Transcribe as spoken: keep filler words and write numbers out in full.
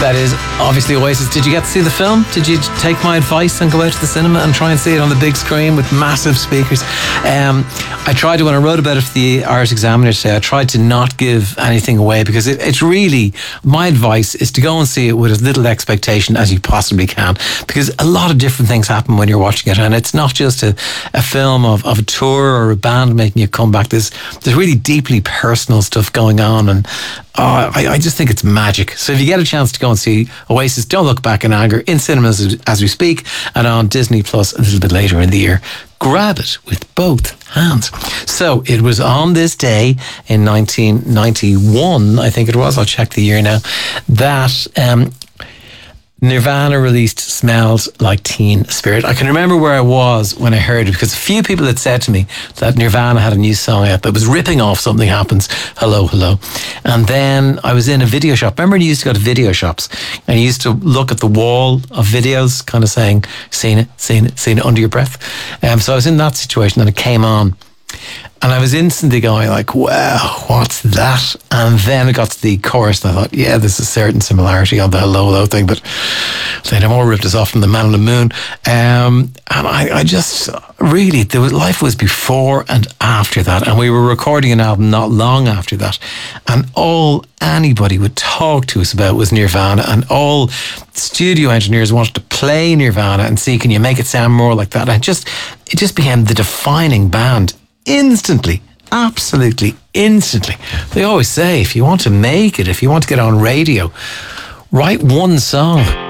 That is obviously Oasis. Did you get to see the film? Did you take my advice and go out to the cinema and try and see it on the big screen with massive speakers? Um, I tried to, when I wrote about it for the Irish Examiner today, I tried to not give anything away because it, it's really, my advice is to go and see it with as little expectation as you possibly can, because a lot of different things happen when you're watching it, and it's not just a, a film of, of a tour or a band making you come back. There's, there's really deeply personal stuff going on, and oh, I, I just think it's magic. So if you get a chance to go and see Oasis, Don't Look Back in Anger, in cinemas as, as we speak, and on Disney Plus a little bit later in the year, grab it with both hands. So it was on this day in nineteen ninety-one, I think it was, I'll check the year now, that um, Nirvana released Smells Like Teen Spirit. I can remember where I was when I heard it, because a few people had said to me that Nirvana had a new song out that was ripping off Something Happens, Hello, Hello. And then I was in a video shop. Remember, you used to go to video shops and you used to look at the wall of videos, kind of saying, seen it, seen it, seen it under your breath. Um, so I was in that situation and it came on. And I was instantly going like, wow, what's that? And then it got to the chorus and I thought, yeah, there's a certain similarity on the Hello, Hello thing, but they no more ripped us off from the Man on the Moon. Um, and I, I just, really, there was, life was before and after that. And we were recording an album not long after that. And all anybody would talk to us about was Nirvana, and all studio engineers wanted to play Nirvana and see, can you make it sound more like that? And it just, it just became the defining band. Instantly, absolutely instantly. They always say, if you want to make it, if you want to get on radio, write one song.